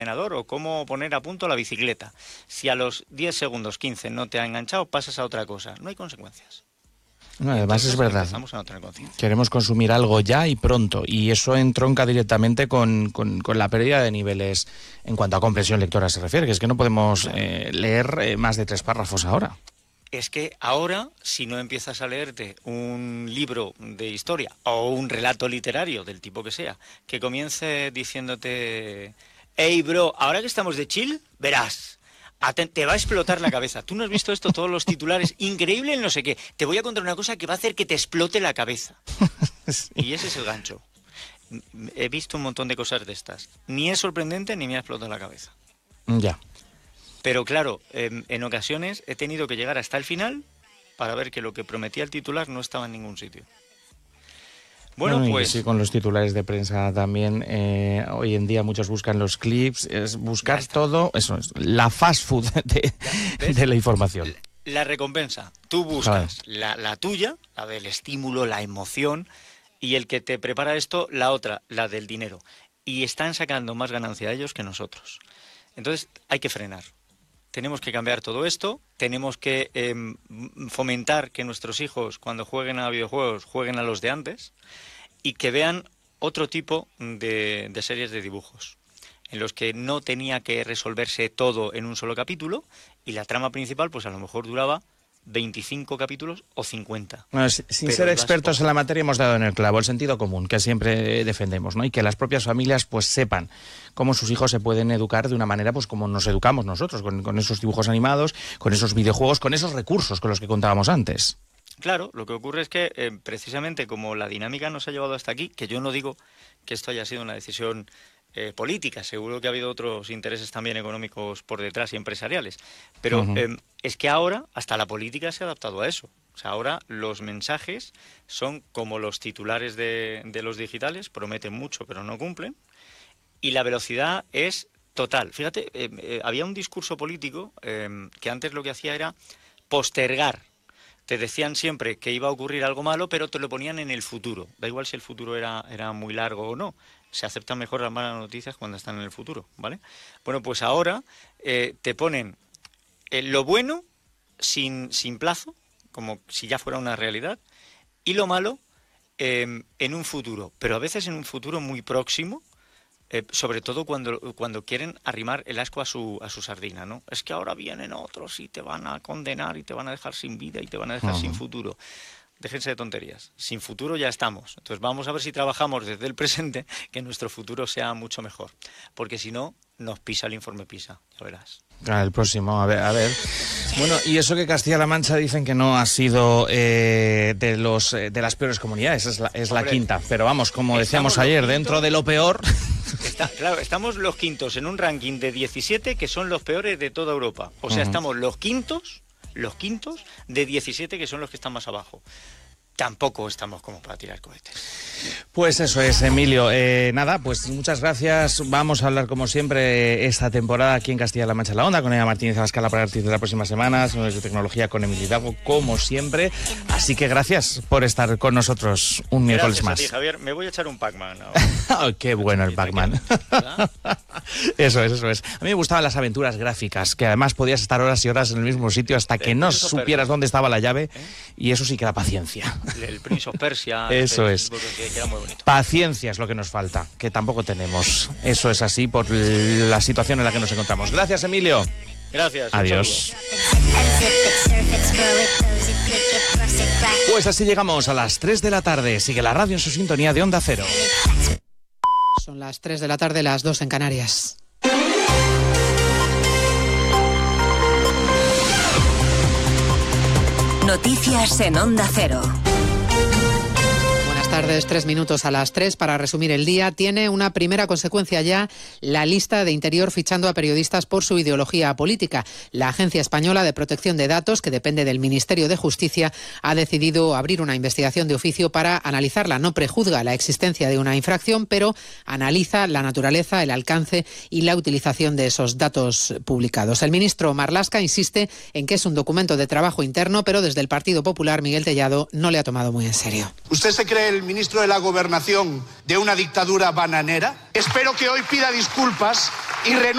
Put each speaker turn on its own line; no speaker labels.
o cómo poner a punto la bicicleta. Si a los 10 segundos, 15 no te ha enganchado, pasas a otra cosa. No hay consecuencias.
No, además es verdad.
Empezamos a no tener conciencia.
Queremos consumir algo ya y pronto, y eso entronca directamente con la pérdida de niveles en cuanto a comprensión lectora se refiere, que es que no podemos leer más de 3 párrafos ahora.
Es que ahora, si no empiezas a leerte un libro de historia o un relato literario del tipo que sea, que comience diciéndote: hey bro, ahora que estamos de chill, verás, te va a explotar la cabeza. Tú no has visto esto, todos los titulares, increíble el no sé qué. Te voy a contar una cosa que va a hacer que te explote la cabeza. Sí. Y ese es el gancho. He visto un montón de cosas de estas. Ni es sorprendente ni me ha explotado la cabeza.
Ya.
Pero claro, en ocasiones he tenido que llegar hasta el final para ver que lo que prometía el titular no estaba en ningún sitio. Bueno, pues
sí, con los titulares de prensa también. Hoy en día muchos buscan los clips, es buscar todo, eso es, la fast food de la información.
La recompensa, tú buscas la tuya, la del estímulo, la emoción, y el que te prepara esto, la otra, la del dinero. Y están sacando más ganancia ellos que nosotros. Entonces hay que frenar. Tenemos que cambiar todo esto, tenemos que fomentar que nuestros hijos, cuando jueguen a videojuegos, jueguen a los de antes, y que vean otro tipo de series de dibujos, en los que no tenía que resolverse todo en un solo capítulo, y la trama principal, pues a lo mejor duraba 25 capítulos o 50.
Bueno, sin ser expertos en la materia, hemos dado en el clavo el sentido común que siempre defendemos, ¿no? Y que las propias familias pues sepan cómo sus hijos se pueden educar de una manera pues como nos educamos nosotros, con esos dibujos animados, con esos videojuegos, con esos recursos con los que contábamos antes.
Claro, lo que ocurre es que precisamente como la dinámica nos ha llevado hasta aquí, que yo no digo que esto haya sido una decisión política, seguro que ha habido otros intereses también económicos por detrás y empresariales, pero es que ahora hasta la política se ha adaptado a eso. O sea, ahora los mensajes son como los titulares de los digitales, prometen mucho pero no cumplen, y la velocidad es total. Fíjate, había un discurso político que antes lo que hacía era postergar. Te decían siempre que iba a ocurrir algo malo, pero te lo ponían en el futuro. Da igual si el futuro era muy largo o no. Se aceptan mejor las malas noticias cuando están en el futuro, ¿vale? Bueno, pues ahora te ponen lo bueno sin plazo, como si ya fuera una realidad, y lo malo en un futuro, pero a veces en un futuro muy próximo, sobre todo cuando quieren arrimar el asco a su sardina, ¿no? Es que ahora vienen otros y te van a condenar y te van a dejar sin vida y te van a dejar sin futuro. Déjense de tonterías. Sin futuro ya estamos. Entonces vamos a ver si trabajamos desde el presente que nuestro futuro sea mucho mejor. Porque si no, nos pisa el informe PISA. Ya verás.
El próximo, a ver. Bueno, y eso que Castilla-La Mancha dicen que no ha sido de las peores comunidades, es la quinta. Pero vamos, como decíamos ayer, dentro de lo peor...
Claro, estamos los quintos en un ranking de 17 que son los peores de toda Europa. O sea, estamos los quintos de 17 que son los que están más abajo. Tampoco estamos como para tirar cohetes.
Pues eso es, Emilio. Nada, pues muchas gracias. Vamos a hablar como siempre esta temporada aquí en Castilla-La Mancha La Onda con Eva Martínez Abascal a partir de la próxima semana, sobre tecnología con Emilio Hidalgo, como siempre. Así que gracias por estar con nosotros un miércoles más.
Gracias a ti, Javier. Me voy a echar un Pac-Man ahora.
Oh, qué bueno el Pac-Man. Eso es. A mí me gustaban las aventuras gráficas, que además podías estar horas y horas en el mismo sitio hasta que no supieras dónde estaba la llave, y eso sí que era paciencia.
El Prince of Persia.
Eso es.
Que era muy bonito.
Paciencia es lo que nos falta, que tampoco tenemos. Eso es así por la situación en la que nos encontramos. Gracias, Emilio.
Gracias.
Adiós. Pues así llegamos a las 3 de la tarde. Sigue la radio en su sintonía de Onda Cero.
Son las 3 de la tarde, las 2 en Canarias.
Noticias en Onda Cero.
Buenas tardes, 3 minutos a las 3 para resumir el día. Tiene una primera consecuencia ya la lista de Interior fichando a periodistas por su ideología política. La Agencia Española de Protección de Datos, que depende del Ministerio de Justicia, ha decidido abrir una investigación de oficio para analizarla. No prejuzga la existencia de una infracción, pero analiza la naturaleza, el alcance y la utilización de esos datos publicados. El ministro Marlaska insiste en que es un documento de trabajo interno, pero desde el Partido Popular, Miguel Tellado no le ha tomado muy en serio.
¿Usted se cree el ministro de la Gobernación de una dictadura bananera? Espero que hoy pida disculpas y renuncie.